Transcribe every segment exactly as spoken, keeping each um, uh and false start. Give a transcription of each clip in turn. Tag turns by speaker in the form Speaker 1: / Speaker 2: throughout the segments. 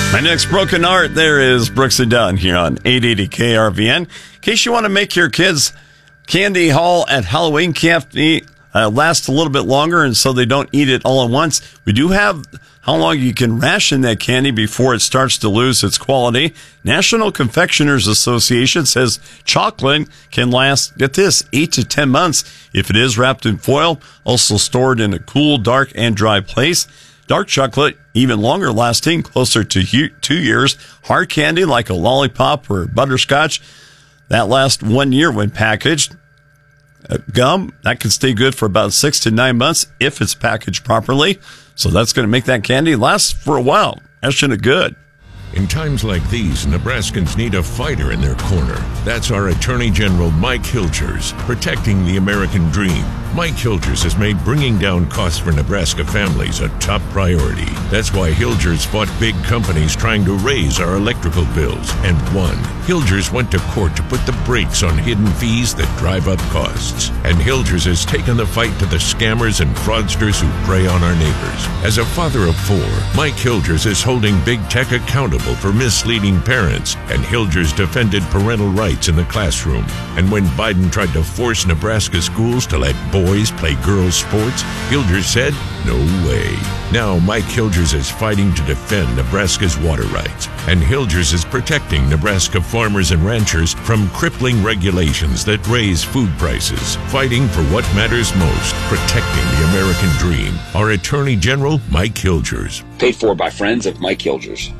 Speaker 1: My next broken art there is Brooks and Dunn here on eight eighty K R V N. In case you want to make your kids' candy haul at Halloween candy uh, last a little bit longer and so they don't eat it all at once, we do have how long you can ration that candy before it starts to lose its quality. National Confectioners Association says chocolate can last, get this, eight to ten months if it is wrapped in foil, also stored in a cool, dark, and dry place. Dark chocolate, even longer lasting, closer to two years. Hard candy like a lollipop or butterscotch, that lasts one year when packaged. Uh, gum, that can stay good for about six to nine months if it's packaged properly. So that's going to make that candy last for a while. That should be good.
Speaker 2: In times like these, Nebraskans need a fighter in their corner. That's our Attorney General Mike Hilgers, protecting the American dream. Mike Hilgers has made bringing down costs for Nebraska families a top priority. That's why Hilgers fought big companies trying to raise our electrical bills and won. Hilgers went to court to put the brakes on hidden fees that drive up costs. And Hilgers has taken the fight to the scammers and fraudsters who prey on our neighbors. As a father of four, Mike Hilgers is holding big tech accountable for misleading parents, and Hilgers defended parental rights in the classroom. And when Biden tried to force Nebraska schools to let boys play girls' sports, Hilgers said, no way. Now Mike Hilgers is fighting to defend Nebraska's water rights, and Hilgers is protecting Nebraska farmers and ranchers from crippling regulations that raise food prices, fighting for what matters most, protecting the American dream. Our Attorney General, Mike Hilgers.
Speaker 3: Paid for by friends of Mike Hilgers.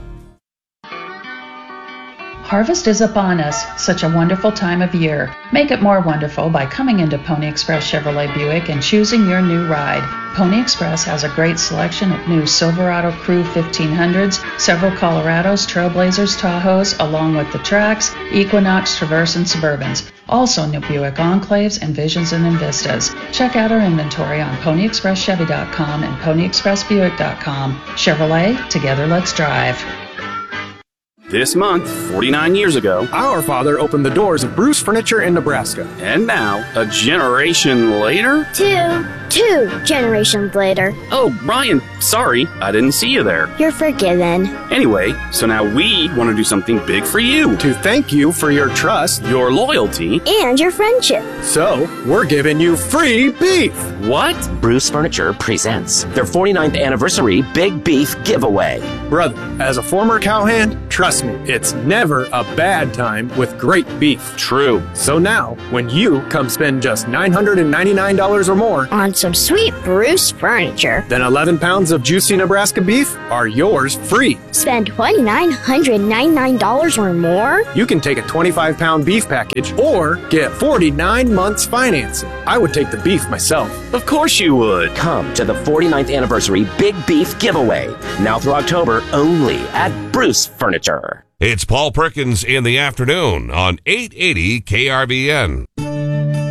Speaker 4: Harvest is upon us, such a wonderful time of year. Make it more wonderful by coming into Pony Express Chevrolet Buick and choosing your new ride. Pony Express has a great selection of new Silverado Crew fifteen hundreds, several Colorados, Trailblazers, Tahoes, along with the Trax, Equinox, Traverse, and Suburbans. Also new Buick Enclaves, Envisions, and Envistas. Check out our inventory on pony express chevy dot com and pony express buick dot com. Chevrolet, together let's drive.
Speaker 5: This month, forty-nine years ago,
Speaker 6: our father opened the doors of Bruce Furniture in Nebraska.
Speaker 5: And now, a generation later?
Speaker 7: Two. Two generations later.
Speaker 5: Oh, Brian, sorry, I didn't see you there.
Speaker 7: You're forgiven.
Speaker 5: Anyway, so now we want to do something big for you.
Speaker 6: To thank you for your trust,
Speaker 5: your loyalty,
Speaker 7: and your friendship.
Speaker 6: So, we're giving you free beef.
Speaker 5: What?
Speaker 8: Bruce Furniture presents their forty-ninth anniversary Big Beef Giveaway.
Speaker 6: Brother, as a former cowhand, trust me, it's never a bad time with great beef.
Speaker 5: True.
Speaker 6: So now, when you come spend just nine hundred ninety-nine dollars or more
Speaker 7: on some sweet Bruce Furniture,
Speaker 6: then eleven pounds of juicy Nebraska beef are yours free.
Speaker 7: Spend two thousand nine hundred ninety-nine dollars or more?
Speaker 6: You can take a twenty-five pound beef package or get forty-nine months financing. I would take the beef myself.
Speaker 5: Of course you would.
Speaker 8: Come to the forty-ninth anniversary Big Beef Giveaway, now through October, only at Bruce Furniture.
Speaker 9: It's Paul Perkins in the afternoon on eight eighty K R V N.